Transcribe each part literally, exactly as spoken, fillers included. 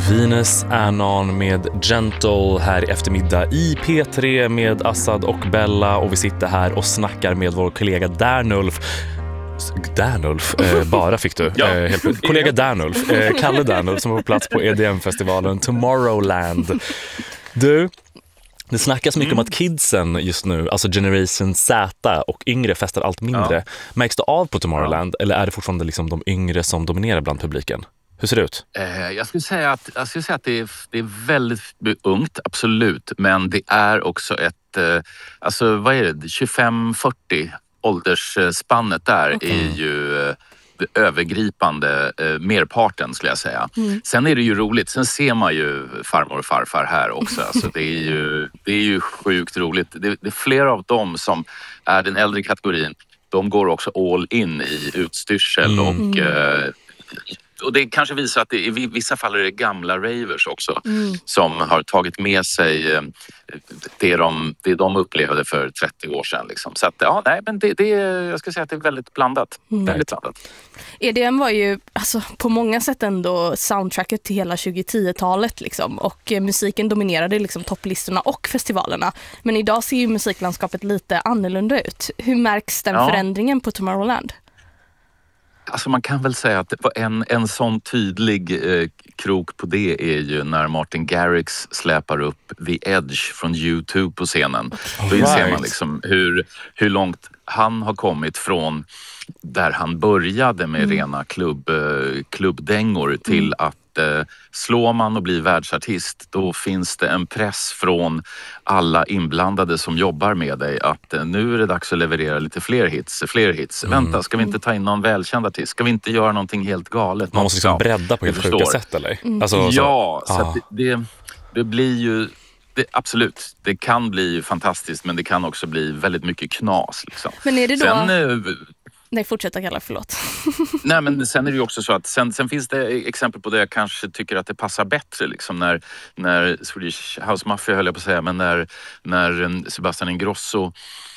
Venus Anon med Gentle här i eftermiddag i P tre med Assad och Bella, och vi sitter här och snackar med vår kollega Dernulf. Dernulf, eh, bara fick du. Ja. Eh, helt, kollega Dernulf, eh, Kalle Dernulf som var på plats på E D M-festivalen Tomorrowland. Du, det snackas mycket mm. om att kidsen just nu, alltså Generation Z och yngre, festar allt mindre. Ja. Märks det av på Tomorrowland, ja. eller är det fortfarande liksom de yngre som dominerar bland publiken? Hur ser det ut? Eh, jag skulle säga att, jag skulle säga att det, är, det är väldigt ungt, absolut. Men det är också ett, eh, alltså vad är det, tjugofem fyrtio åldersspannet där okay. är ju eh, det övergripande eh, merparten skulle jag säga. Mm. Sen är det ju roligt, sen ser man ju farmor och farfar här också. Alltså, det, är ju, det är ju sjukt roligt. Det, det är flera av dem som är den äldre kategorin. De går också all in i utstyrsel mm. och eh, och det kanske visar att det, i vissa fall är det gamla ravers också mm. som har tagit med sig det de, det de upplevde för trettio år sedan. Liksom. Så att, ja, nej, men det, det, jag ska säga att det är väldigt blandat. Mm. Väldigt blandat. E D M var ju alltså, på många sätt ändå soundtracket till hela tjugo-tio-talet. Liksom, och musiken dominerade liksom, topplistorna och festivalerna. Men idag ser ju musiklandskapet lite annorlunda ut. Hur märks den ja. förändringen på Tomorrowland? Alltså man kan väl säga att en, en sån tydlig eh, krok på det är ju när Martin Garrix släpar upp The Edge från YouTube på scenen. All Då inser right. man liksom hur, hur långt han har kommit från där han började med mm. rena klubb, eh, klubbdängor till mm. att eh, slår man och blir världsartist, då finns det en press från alla inblandade som jobbar med dig att eh, nu är det dags att leverera lite fler hits, fler hits. Mm. Vänta, ska vi inte ta in någon välkänd artist? Ska vi inte göra någonting helt galet? Man måste liksom bredda på helt sjuka sätt, eller? Mm. Alltså, ja, så, så att det, det, det blir ju det, absolut, det kan bli fantastiskt, men det kan också bli väldigt mycket knas. Liksom. Men är det då... Sen, eh, Nej, fortsätta kalla, förlåt. Nej, men sen är det ju också så att sen, sen finns det exempel på det jag kanske tycker att det passar bättre liksom när, när Swedish House Mafia höll jag på att säga, men när, när Sebastian Ingrosso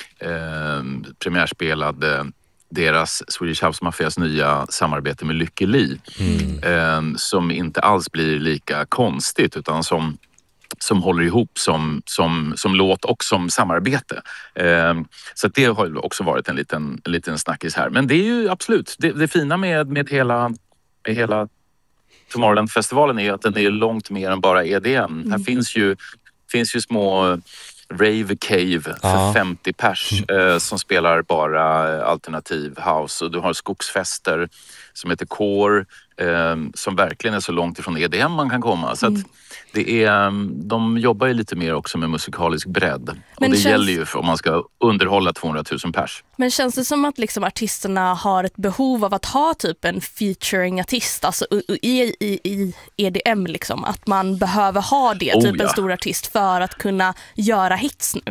eh, premiärspelade deras Swedish House Mafias nya samarbete med Lykke Li mm. eh, som inte alls blir lika konstigt utan som som håller ihop som, som, som låt och som samarbete. Eh, så det har ju också varit en liten, en liten snackis här. Men det är ju absolut, det, det fina med, med hela, med hela Tomorrowland-festivalen är att den är långt mer än bara E D M. Mm. Här finns ju, finns ju små rave cave för ja. femtio pers eh, som spelar bara alternativ house. Och du har skogsfester som heter Core eh, som verkligen är så långt ifrån E D M man kan komma. Så mm. att det är, de jobbar ju lite mer också med musikalisk bredd. Men och det känns... gäller ju för om man ska underhålla tvåhundratusen pers. Men känns det som att liksom artisterna har ett behov av att ha typ en featuring-artist alltså i, i, i E D M liksom? Att man behöver ha det, oh, typ ja. en stor artist för att kunna göra hits nu?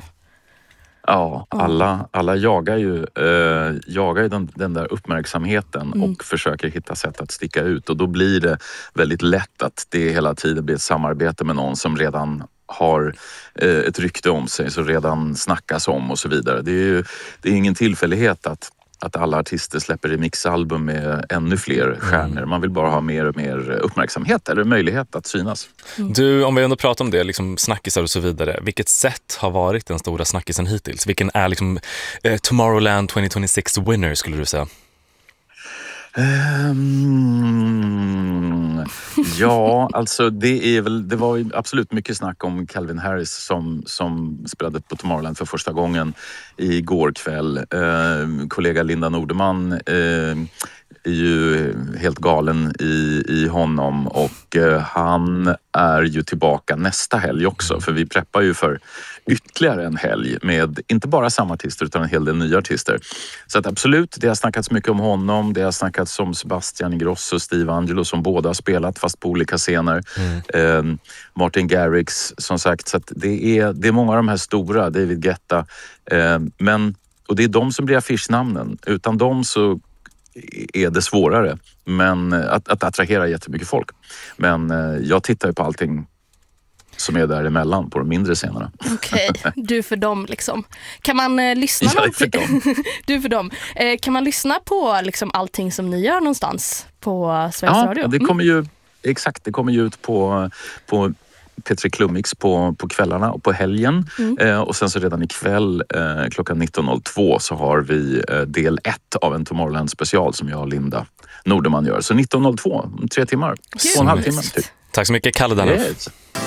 Ja, alla, alla jagar ju, äh, jagar ju den, den där uppmärksamheten mm. och försöker hitta sätt att sticka ut. Och då blir det väldigt lätt att det hela tiden blir ett samarbete med någon som redan har äh, ett rykte om sig, som redan snackas om och så vidare. Det är ju det är ingen tillfällighet att att alla artister släpper remixalbum med ännu fler stjärnor. Man vill bara ha mer och mer uppmärksamhet eller möjlighet att synas. Mm. Du, om vi ändå pratar om det, liksom snackisar och så vidare. Vilket sätt har varit den stora snackisen hittills? Vilken är liksom eh, Tomorrowland tjugo tjugosex winner skulle du säga? Um, ja, alltså det är väl, det var ju absolut mycket snack om Calvin Harris som, som spelade på Tomorrowland för första gången igår kväll. Uh, kollega Linda Nordeman uh, är ju helt galen i, i honom och uh, han är ju tillbaka nästa helg också, för vi preppar ju för ytterligare en helg med inte bara samma artister utan en hel del nya artister. Så att absolut, det har snackats mycket om honom, det har snackats om Sebastian Ingrosso och Steve Angelo som båda har spelat fast på olika scener. Mm. Eh, Martin Garrix som sagt, så att det är, det är många av de här stora, David Guetta, eh, men, och det är de som blir affischnamnen. Utan dem så är det svårare men att, att attrahera jättemycket folk. Men eh, jag tittar ju på allting som är däremellan på de mindre scenerna. Okej, okay. Du för dem liksom. Kan man eh, lyssna Jag för dem. Du för dem. Eh, kan man lyssna på liksom allting som ni gör någonstans på Sveriges ja, Radio? Ja, det kommer ju exakt. Det kommer ju ut på, på P tre Klummix på, på kvällarna och på helgen. Mm. Eh, och sen så redan ikväll eh, klockan nitton noll två så har vi eh, del ett av en Tomorrowland special som jag och Linda Nordeman gör. Så nitton noll två, tre timmar, två och en halv timme. Typ. Tack så mycket, Kalle Danhoff. Yes.